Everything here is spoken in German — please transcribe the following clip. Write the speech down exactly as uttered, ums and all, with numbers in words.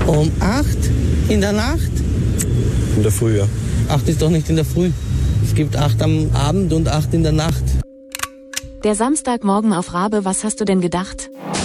Um acht in der Nacht? In der Früh, ja. Acht ist doch nicht in der Früh. Es gibt acht am Abend und acht in der Nacht. Der Samstagmorgen auf Rabe, was hast du denn gedacht?